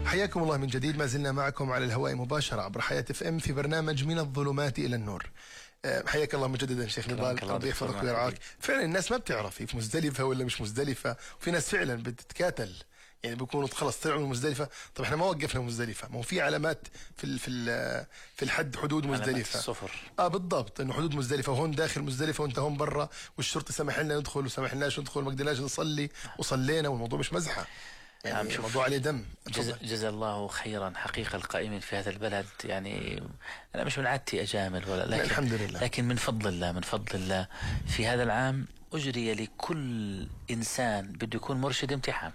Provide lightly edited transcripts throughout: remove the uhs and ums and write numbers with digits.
حياكم الله من جديد، ما زلنا معكم على الهواء مباشرة عبر حياة FM في برنامج من الظلمات إلى النور. حياك الله مجددا شيخ نضال، الله يحفظك ويرعاك. فعلا الناس ما بتعرف في مزدلفة ولا مش مزدلفة، وفي ناس فعلا بتتكاتل، يعني بيكونوا خلص طلعوا من مزدلفة. طب احنا ما وقفنا مزدلفة، ما هو في علامات في الحد حدود مزدلفة، الصفر. بالضبط، انه حدود مزدلفة، وهون داخل مزدلفة وانت هون برا، والشرطي سمح لنا ندخل وسمح لناش ندخل، ما قدرناش نصلي وصلينا، والموضوع مش مزحة، يعني الموضوع عليه دم. جزا الله خيرا حقيقة القائمين في هذا البلد. يعني أنا مش من عادتي أجامل ولا، لكن الحمد لله، لكن من فضل الله في هذا العام أجري لكل إنسان بده يكون مرشد امتحان،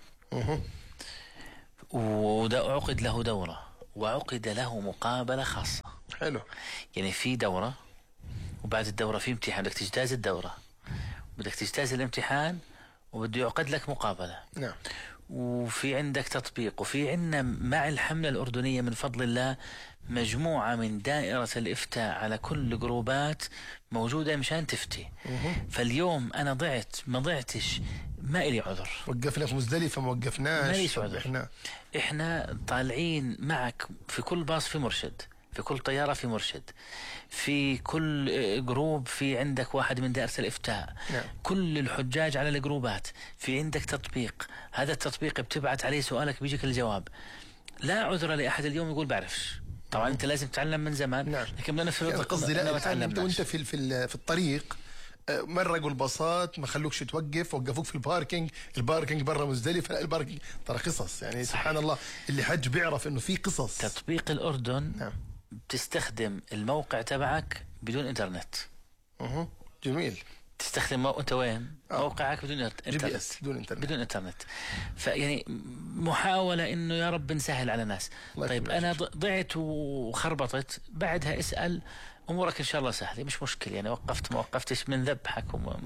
وعقد له دورة، وعقد له مقابلة خاصة. حلو. يعني في دورة، وبعد الدورة في امتحان، بدك تجتاز الدورة، بدك تجتاز الامتحان، وبده يعقد لك مقابلة. نعم. وفي عندك تطبيق، وفي عندنا مع الحملة الأردنية من فضل الله مجموعة من دائرة الإفتاء على كل جروبات موجودة مشان تفتي. فاليوم أنا ما ضعتش، ما إلي عذر. وقفنا في مزدلفة، ما وقفناش، ما إلي عذر. إحنا طالعين معك في كل باص في مرشد، في كل طيارة في مرشد، في كل جروب في عندك واحد من دائرة الإفتاء. نعم. كل الحجاج على الجروبات، في عندك تطبيق، هذا التطبيق بتبعت عليه سؤالك بيجيك الجواب. لا عذر لأحد اليوم يقول بعرفش. طبعا أنت لازم تتعلم من زمان. نعم. لكن بدنا نفرض قصدي لا، أنت وأنت في الطريق مرقوا الباصات، ما خلوكش توقف، وقفوك في الباركينج برا مزدلفة. لا، الباركينج ترى قصص، يعني صحيح. سبحان الله، اللي حج بيعرف انه في قصص. تطبيق الأردن. نعم. بتستخدم الموقع تبعك بدون انترنت. جميل. تستخدم انت وين موقعك بدون انترنت. GPS بدون انترنت. فيعني محاولة انه يا رب نسهل على الناس. طيب انا ضعت وخربطت، بعدها اسأل امورك ان شاء الله سهله، مش مشكله. يعني وقفت ما وقفتش من ذبحك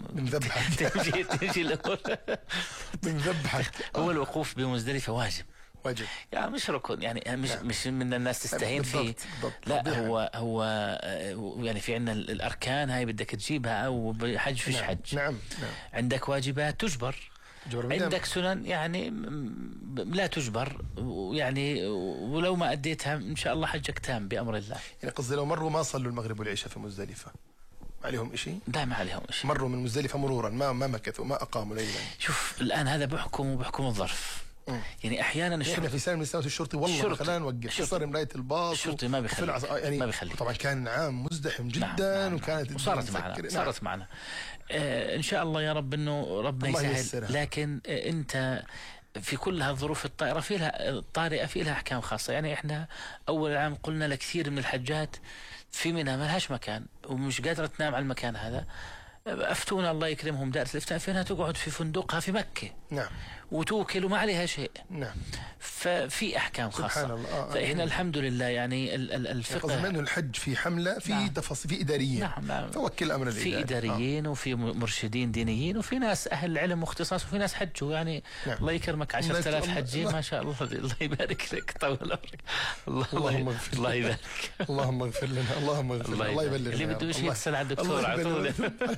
تمشي الامور من ذبحك. هو الوقوف بمزدلفة واجب. يعني مش ركن، يعني مش من الناس تستهين فيه. لا، هو يعني في عندنا الاركان هاي بدك تجيبها، او حج فيش حج. نعم. عندك واجبات تجبر، عندك سنن يعني لا تجبر، يعني ولو ما أديتها إن شاء الله حجك تام بأمر الله. يعني قصدي لو مروا ما صلوا المغرب والعشاء في مزدلفة، عليهم إشي؟ لا، ما عليهم إشي. مروا من مزدلفة مرورا، ما مكثوا، ما أقاموا ليلا. شوف الآن هذا بحكم الظرف. يعني احيانا احنا في سالم لساوة الشرطي والله خلينا نوقف، صار مراية الباص، الشرطي ما بيخلي يعني ما بيخلي. طبعا كان عام مزدحم جدا. نعم. وكانت صارت معنا ان شاء الله يا رب انه ربنا يسهل. لكن انت في كل هالظروف الطارئة في لها احكام خاصة. يعني احنا اول العام قلنا لكثير من الحجات في منها ما لهاش مكان ومش قادرة تنام على المكان هذا، أفتونا الله يكرمهم دائرة الإفتاء فينها تقعد في فندقها في مكة. نعم. وتوكل وما عليها شيء. نعم. ففي أحكام خاصة. سبحان الله. فإحنا الحمد لله يعني الفقه. قصدي منه الحج في حملة في نعم. تفاصيل، في إداريين. نعم. توكل أمر الإداري. في إداريين وفي مرشدين دينيين، وفي ناس أهل علم واختصاص، وفي ناس حجوا. يعني نعم. الله يكرمك 10,000 حجين ما شاء الله. الله يبارك لك، طول عمرك. اللهم اغفر. الله يبارك. اللهم اغفر لنا. اللهم اغفر. الله يبلغ. اللي بده شيء يتصل على الدكتور على طول.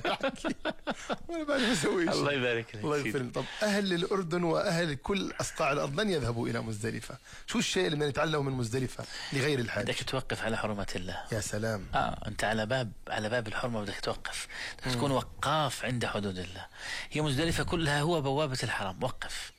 وانا بعد ما اسوي. الله يبارك لك. الله يغفر لنا. طب اهل الاردن واهل كل اصقاع الارض لن يذهبوا الى مزدلفة، شو الشيء اللي بدنا نتعلمه من مزدلفة لغير الحاج؟ بدك توقف على حرمة الله. يا سلام. انت على باب الحرمة بدك توقف، بدك تكون وقاف عند حدود الله. هي مزدلفة كلها هو بوابة الحرم. وقف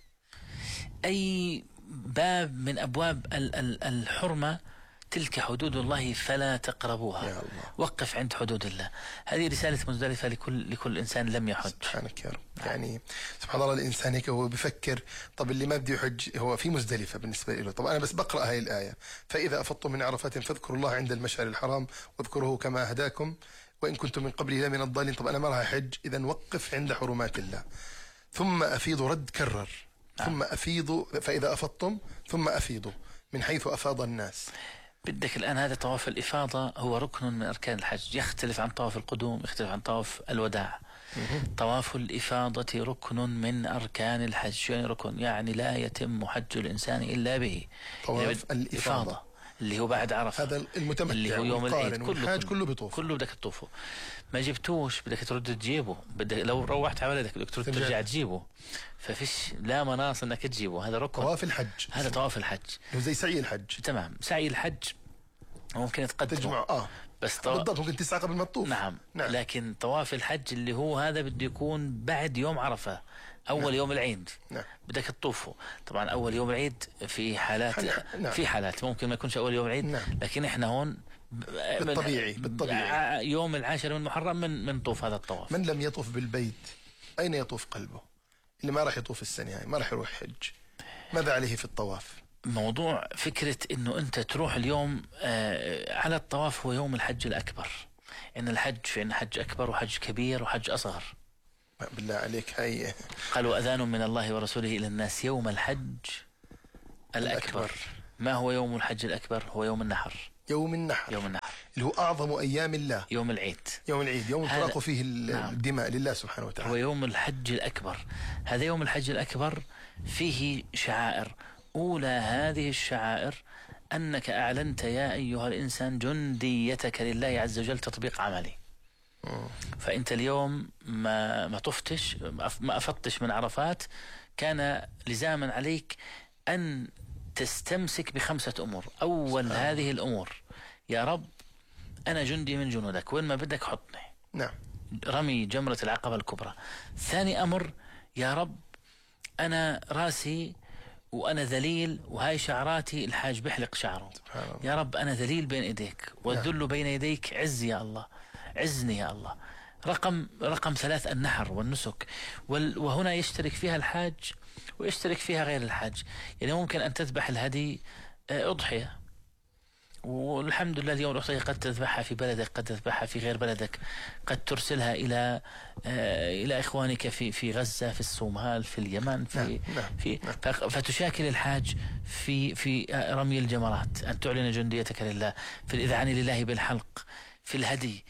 اي باب من ابواب الحرمة، تلك حدود الله فلا تقربوها. يا الله. وقف عند حدود الله. هذه رسالة مزدلفة لكل إنسان لم يحج. سبحانك يا رب. يعني سبحان الله، الإنسان هيك هو بفكر طب اللي ما بده يحج هو في مزدلفة بالنسبة له. طب أنا بس بقرأ هاي الآية، فإذا أفضتم من عرفات فاذكروا الله عند المشعر الحرام واذكروه كما هداكم وإن كنتم من قبله لمن الضالين. طب أنا ما راح أحج، إذا وقف عند حرمات الله ثم أفيضوا. رد كرر. ثم أفيضوا، فإذا أفضتم ثم أفيضوا من حيث أفاض الناس. بدك الآن هذا طواف الإفاضة هو ركن من أركان الحج، يختلف عن طواف القدوم، يختلف عن طواف الوداع. طواف الإفاضة ركن من أركان الحج. يعني ركن، يعني لا يتم حج الإنسان إلا به. طواف الإفاضة اللي هو بعد عرفة، هذا المتمتع اللي هو يوم العيد، كله بيطوف، كله بدك تطوفه. ما جبتوش بدك ترد تجيبه، لو روحت على ولدك بدك ترجع تجيبه. ففيش لا مناص انك تجيبه، هذا ركن. طواف الحج، هذا طواف الحج زي سعي الحج. تمام. سعي الحج ممكن تقدم تجمع بس بالضبط ممكن 9 قبل ما تطوف. نعم. لكن طواف الحج اللي هو هذا بده يكون بعد يوم عرفة، أول يوم العيد. بدك تطوفه. طبعا أول يوم العيد في حالات في حالات ممكن ما يكونش أول يوم العيد. لكن إحنا هون بالطبيعي يوم العاشر من محرم من طوف هذا الطواف. من لم يطوف بالبيت أين يطوف قلبه؟ اللي ما راح يطوف السنة هاي ما راح يروح حج، ماذا عليه في الطواف؟ موضوع فكرة إنه أنت تروح اليوم على الطواف هو يوم الحج الأكبر. إن الحج في عندنا حج أكبر وحج كبير وحج أصغر. بالله عليك هاي قالوا أذان من الله ورسوله إلى الناس يوم الحج الأكبر. ما هو يوم الحج الأكبر؟ هو يوم النحر. يوم النحر اللي هو أعظم أيام الله. يوم العيد يوم تراق فيه الدماء لله سبحانه وتعالى. هو يوم الحج الأكبر. هذا يوم الحج الأكبر فيه شعائر. أولى هذه الشعائر أنك أعلنت يا أيها الإنسان جنديتك لله عز وجل تطبيق عملي. فأنت اليوم ما طفتش، ما أفضتش من عرفات، كان لزاما عليك أن تستمسك ب5 أمور. أول هذه الأمور: يا رب أنا جندي من جنودك، وين ما بدك حطني. نعم. رمي جمرة العقبة الكبرى. ثاني أمر: يا رب أنا راسي وأنا ذليل وهاي شعراتي الحاج بحلق شعره. يا رب أنا ذليل بين إيديك والذل بين يديك، عز يا الله، عزني يا الله. رقم 3 النحر والنسك. وهنا يشترك فيها الحاج ويشترك فيها غير الحاج. يعني ممكن أن تذبح الهدي أضحية، والحمد لله اليوم الأضحية قد تذبحها في بلدك، قد تذبحها في غير بلدك، قد ترسلها إلى إخوانك في غزة، في الصومال، في اليمن، فتشاكل الحاج في رمي الجمرات، أن تعلن جنديتك لله، في الإذعان لله بالحلق، في الهدي.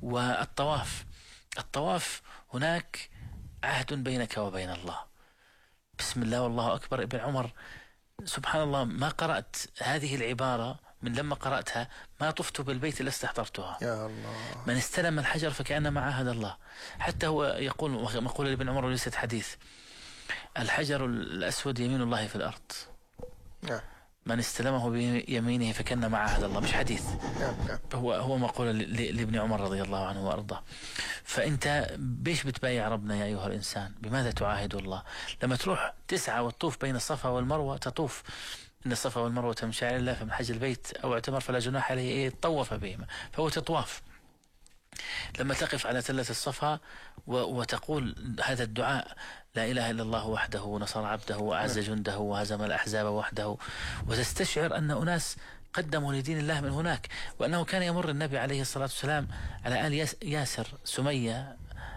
الطواف هناك عهد بينك وبين الله. بسم الله والله أكبر. ابن عمر سبحان الله ما قرأت هذه العبارة من لما قرأتها ما طفت بالبيت إلا استحضرتها. يا الله. من استلم الحجر فكأنما عاهد الله. حتى هو يقول مقولة لابن عمر وليست حديث: الحجر الأسود يمين الله في الأرض. من استلمه بيمينه فكأنما عاهد الله. مش حديث. هو مقولة لابن عمر رضي الله عنه وأرضاه. فأنت بيش بتبايع ربنا يا أيها الإنسان؟ بماذا تعاهد الله؟ لما تروح تسعى وتطوف بين الصفا والمروة، تطوف إن الصفا والمروة من شعائر الله، فمن حج البيت أو اعتمر فلا جناح عليه طوف بهما، فهو تطواف. لما تقف على تلة الصفا وتقول هذا الدعاء: لا إله إلا الله وحده نصر عبده وأعز جنده وهزم الأحزاب وحده، وتستشعر أن أناس قدموا لدين الله من هناك، وأنه كان يمر النبي عليه الصلاة والسلام على آل ياسر، سمية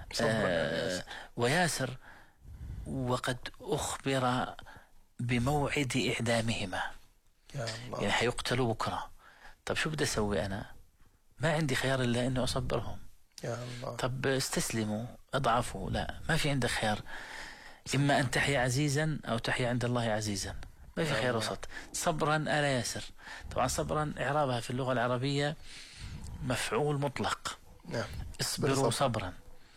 وياسر، وقد أخبر بموعد إعدامهما. يا الله. يعني حيقتلوا بكرة. طب شو بدي أسوي أنا؟ ما عندي خيار إلا أنه أصبرهم. يا الله. طب استسلموا، اضعفوا. لا، ما في عندك خيار. إما أن تحيا عزيزا أو تحيا عند الله عزيزا. ما في خيار وسط. صبرا آل ياسر. طبعا صبرا إعرابها في اللغة العربية مفعول مطلق. اصبروا صبرا.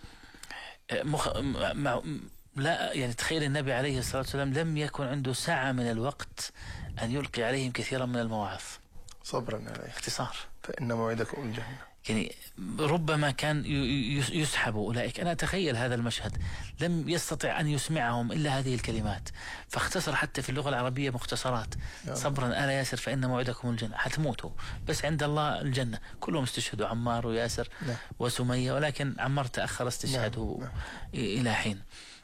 لا يعني تخيل النبي عليه الصلاة والسلام لم يكن عنده ساعة من الوقت أن يلقي عليهم كثيرا من المواعظ. صبرا عليه. اختصار. فإن موعدكم الجنة. يعني ربما كان يسحب أولئك. أنا أتخيل هذا المشهد، لم يستطع أن يسمعهم إلا هذه الكلمات، فاختصر حتى في اللغة العربية مختصرات. صبرا آل ياسر فإن موعدكم الجنة. حتموتوا بس عند الله الجنة. كلهم استشهدوا، عمار وياسر وسمية، ولكن عمار تأخر استشهاده إلى حين.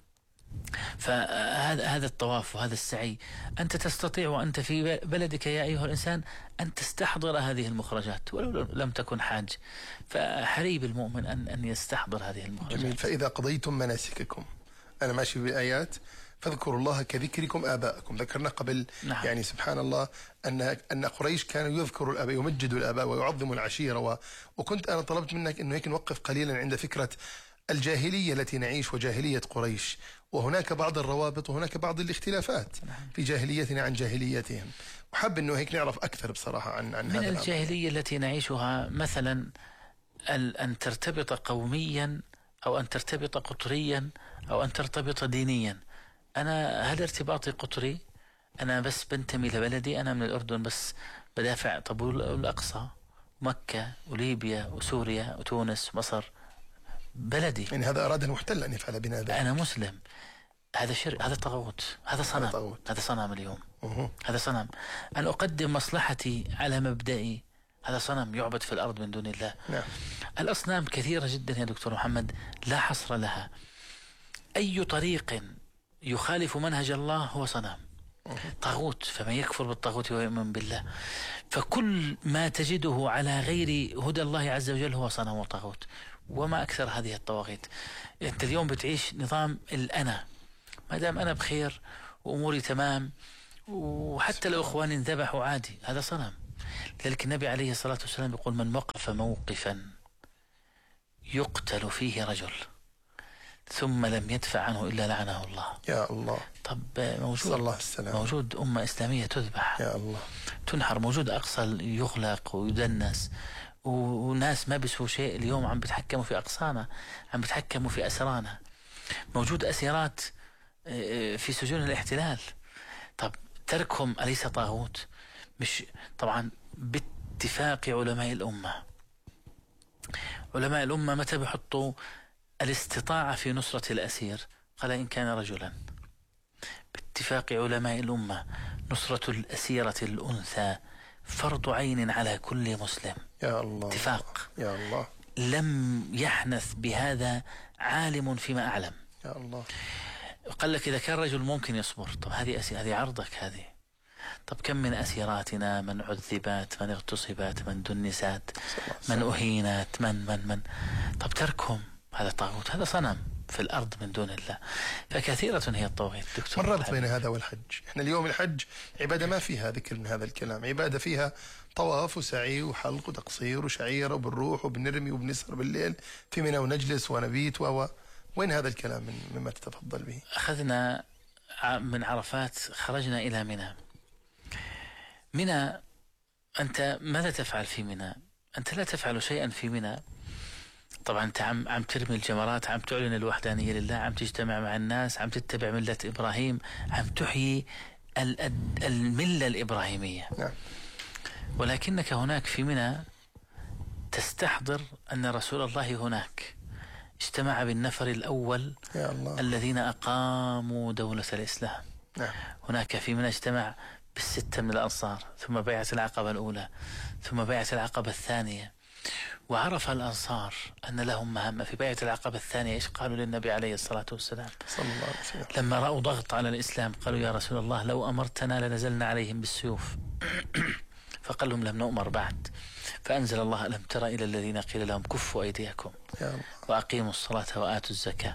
فهذا الطواف وهذا السعي أنت تستطيع وأنت في بلدك يا أيها الإنسان أن تستحضر هذه المخرجات ولو لم تكن حاج. فحريب المؤمن أن يستحضر هذه المخرجات. جميل. فإذا قضيتم مناسككم، أنا ماشي بالآيات، فاذكروا الله كذكركم آباءكم. ذكرنا قبل يعني سبحان الله أن قريش كانوا يذكروا الآباء، يمجدوا الآباء ويعظموا العشيرة. وكنت أنا طلبت منك أنه هيك نوقف قليلا عند فكرة الجاهلية التي نعيش وجاهلية قريش، وهناك بعض الروابط وهناك بعض الاختلافات في جاهليتنا عن جاهليتهم. وحب أنه هيك نعرف أكثر بصراحة عن من هذا الجاهلية التي نعيشها، مثلا أن ترتبط قوميا أو أن ترتبط قطريا أو أن ترتبط دينيا. أنا هل ارتباطي قطري؟ أنا بس بنتمي لبلدي، أنا من الأردن بس بدافع. طب الأقصى، مكة وليبيا وسوريا وتونس ومصر بلدي. يعني هذا أراد المحتل أن يفعل بنا ذلك. أنا مسلم. هذا شرك، هذا طاغوت، هذا صنم، هذا صنم اليوم. هذا صنم. أن أقدم مصلحتي على مبدئي، هذا صنم يعبد في الأرض من دون الله. نعم. الأصنام كثيرة جدا يا دكتور محمد لا حصر لها. أي طريق يخالف منهج الله هو صنم، طاغوت. فمن يكفر بالطاغوت ويؤمن بالله، فكل ما تجده على غير هدى الله عز وجل هو صنم وطاغوت. وما أكثر هذه الطواغيت. أنت اليوم بتعيش نظام الأنا، ما دام أنا بخير وأموري تمام، وحتى لو إخواني انذبحوا عادي، هذا صنم. لذلك النبي عليه الصلاة والسلام يقول: من وقف موقفا يقتل فيه رجل ثم لم يدفع عنه إلا لعنه الله. يا الله. طب موجود الله السلام. موجود أمة إسلامية تذبح، يا الله، تنحر، موجود أقصى يغلق ويدنس، وناس ما بيسووا شيء اليوم عم بتحكموا في أقصانا، عم بتحكموا في أسرانا، موجود أسيرات في سجون الاحتلال. طب تركهم أليس طاغوت؟ مش طبعا باتفاق علماء الأمة. علماء الأمة متى بيحطوا الاستطاعة في نصرة الأسير؟ قال: إن كان رجلا. باتفاق علماء الأمة نصرة الأسيرة الأنثى فرض عين على كل مسلم. يا الله. اتفاق. يا الله. لم يحنث بهذا عالم فيما أعلم. يا الله. قال لك إذا كان رجل ممكن يصبر. طب هذه عرضك هذه. طب كم من أسيراتنا من عذبات، من اغتصبات، من دنسات، من أهينات، من طب تركهم، هذا طاغوت، هذا صنم في الأرض من دون الله. فكثيرة هي الطواغيت دكتور. مربط بين هذا والحج. احنا اليوم الحج عبادة ما فيها ذكر من هذا الكلام، عبادة فيها طواف وسعي وحلق وتقصير وشعيرة وبنروح وبنرمي وبنسهر بالليل في منى ونجلس ونبيت وين هذا الكلام مما تتفضل به؟ أخذنا من عرفات، خرجنا إلى منى. منى، أنت ماذا تفعل في منى؟ أنت لا تفعل شيئا في منى. طبعا أنت عم ترمي الجمرات، عم تعلن الوحدانية لله، عم تجتمع مع الناس، عم تتبع ملة إبراهيم، عم تحيي الملة الإبراهيمية. نعم. ولكنك هناك في منى تستحضر أن رسول الله هناك اجتمع بالنفر الأول يا الله. الذين أقاموا دولة الإسلام. نعم. هناك في منى اجتمع بالستة من الأنصار، ثم بيعة العقبة الأولى، ثم بيعة العقبة الثانية. وعرف الأنصار أن لهم مهمة في بيعة العقبة الثانية. إيش قالوا للنبي عليه الصلاة والسلام؟ صلى الله عليه وسلم. لما رأوا ضغط على الإسلام قالوا: يا رسول الله لو أمرتنا لنزلنا عليهم بالسيوف. فقال لهم: لم نؤمر بعد. فأنزل الله: ألم تر إلى الذين قيل لهم كفوا أيديكم وأقيموا الصلاة وآتوا الزكاة.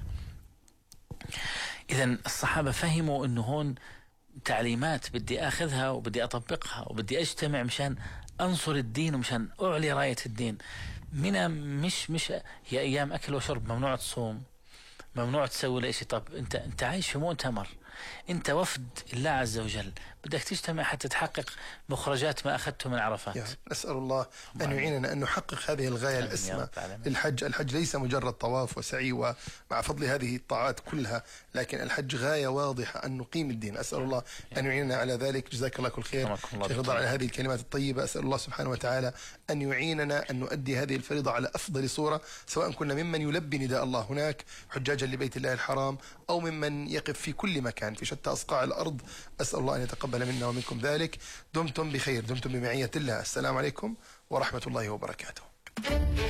إذن الصحابة فهموا أنه هون تعليمات بدي أخذها وبدي أطبقها وبدي أجتمع مشان أنصر الدين ومشان أعلي راية الدين. منها مش هي أيام أكل وشرب، ممنوع تصوم، ممنوع تسوي لإشي. طب أنت عايش في مؤتمر، أنت وفد الله عز وجل، بدك تجتمع حتى تحقق مخرجات ما أخذته من عرفات. نسأل الله أن يعيننا أن نحقق هذه الغاية الأسمى. الحج ليس مجرد طواف وسعي ومع فضل هذه الطاعات كلها، لكن الحج غاية واضحة أن نقيم الدين. أسأل الله أن يعيننا على ذلك. جزاك الله كل خير شيخ رضا على هذه الكلمات الطيبة. أسأل الله سبحانه وتعالى أن يعيننا أن نؤدي هذه الفريضة على أفضل صورة، سواء كنا ممن يلبي نداء الله هناك حجاجا لبيت الله الحرام، أو ممن يقف في كل مكان في شتى أصقاع الأرض. أسأل الله أن يتقبل منا ومنكم ذلك. دمتم بخير، دمتم بمعية الله. السلام عليكم ورحمة الله وبركاته.